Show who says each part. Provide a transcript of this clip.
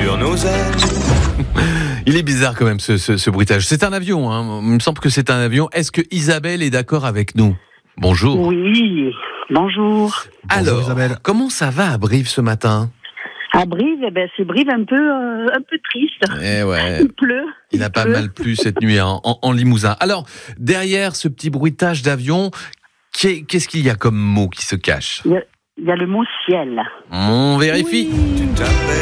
Speaker 1: sur nos ailes.
Speaker 2: Il est bizarre quand même ce bruitage. C'est un avion, hein. Il me semble que c'est un avion. Est-ce que Isabelle est d'accord avec nous ? Bonjour.
Speaker 3: Oui, bonjour.
Speaker 2: Alors,
Speaker 4: Isabelle.
Speaker 2: comment ça va à Brive ce matin ?
Speaker 3: À Brive, c'est Brive un peu triste.
Speaker 2: Eh ouais.
Speaker 3: Il pleut.
Speaker 2: Il a pas mal plu cette nuit en Limousin. Alors, derrière ce petit bruitage d'avion, qu'est-ce qu'il y a comme mot qui se cache ?
Speaker 3: Il y a le mot ciel.
Speaker 2: On vérifie.
Speaker 3: Oui.
Speaker 1: Tu t'appelles